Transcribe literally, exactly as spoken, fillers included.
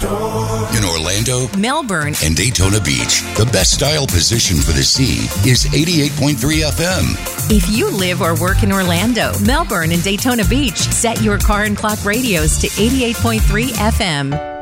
In Orlando, Melbourne, and Daytona Beach, the best style position for the sea is eighty-eight point three F M. If you live or work in Orlando, Melbourne, and Daytona Beach, set your car and clock radios to eighty-eight point three F M.